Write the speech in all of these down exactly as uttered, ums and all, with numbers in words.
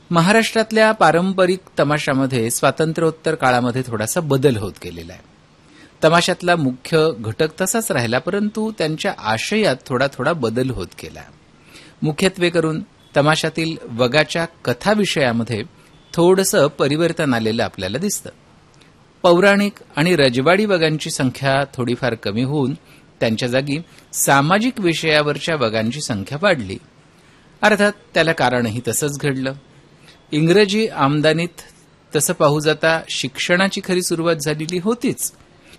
महाराष्ट्रातल्या पारंपरिक तमाशामध्ये स्वातंत्र्योत्तर काळामध्ये थोडासा बदल होत गेलेला आहे. तमाशातला मुख्य घटक तसाच राहिला, परंतु त्यांच्या आशयात थोडा थोडा बदल होत गेला. मुख्यत्वे करून तमाशातील वगाच्या कथा विषयामध्ये थोडंसं परिवर्तन आलेलं आपल्याला दिसतं. पौराणिक आणि रजवाडी वगांची संख्या थोडीफार कमी होऊन त्यांच्या जागी सामाजिक विषयावरच्या वगांची संख्या वाढली. अर्थात त्याला कारणही तसंच घडलं. इंग्रजी आमदानीत तसं पाहू जाता शिक्षणाची खरी सुरुवात झालेली होतीच.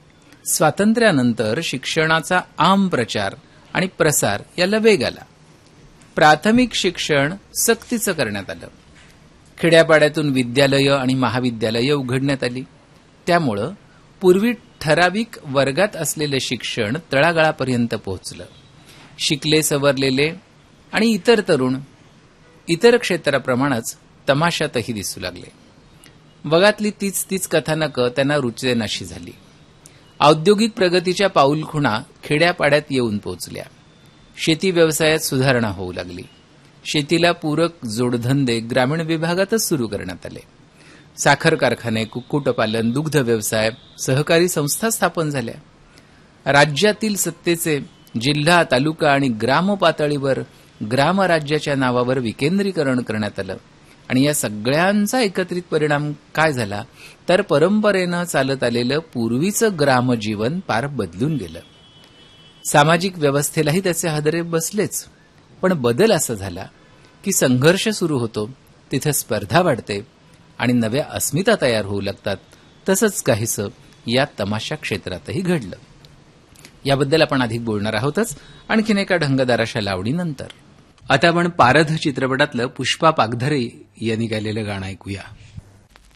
स्वातंत्र्यानंतर शिक्षणाचा आम प्रचार आणि प्रसार याला वेग आला. प्राथमिक शिक्षण सक्तीचं करण्यात आलं. खेड्यापाड्यातून विद्यालयं आणि महाविद्यालयं उघडण्यात आली. त्यामुळं पूर्वी ठराविक वर्गात असलेलं शिक्षण तळागाळापर्यंत पोहोचलं. शिकले सवरलेले आणि इतर तरुण इतर क्षेत्राप्रमाणेच तमाशातही दिसू लागले. वगातली तीच तीच कथानकं त्यांना रुचेनाशी झाली. औद्योगिक प्रगतीच्या पाऊलखुणा खेड्यापाड्यात येऊन पोहोचल्या. शेती व्यवसायात सुधारणा होऊ लागली. शेतीला पूरक जोडधंदे ग्रामीण विभागातच सुरू करण्यात आले. साखर कारखाने, कुक्कुटपालन, दुग्ध व्यवसाय, सहकारी संस्था स्थापन झाल्या. राज्यातील सत्तेचे जिल्हा, तालुका आणि ग्राम पातळीवर ग्रामराज्याच्या नावावर विकेंद्रीकरण करण्यात आलं. आणि या सगळ्यांचा एकत्रित परिणाम काय झाला तर परंपरेनं चालत आलेलं पूर्वीचं ग्रामजीवन पार बदलून गेलं. सामाजिक व्यवस्थेलाही त्याचे हादरे बसलेच. पण बदल असा झाला की संघर्ष सुरू होतो, तिथे स्पर्धा वाढते आणि नव्या अस्मिता तयार होऊ लागतात. तसंच काहीसं या तमाशा क्षेत्रातही घडलं. याबद्दल आपण अधिक बोलणार आहोतच आणखीन एका ढंगदार अशा लावणीनंतर. आता आपण पारध चित्रपटातलं पुष्पा पागधरे यांनी गायलेलं गाणं ऐकूया.